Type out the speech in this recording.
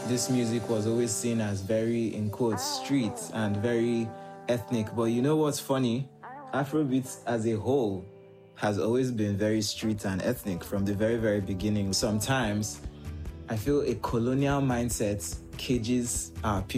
this music was always seen as very, in quotes, street and very ethnic. But you know what's funny? Afrobeat as a whole has always been very street and ethnic from the very, very beginning. Sometimes I feel a colonial mindset cages our people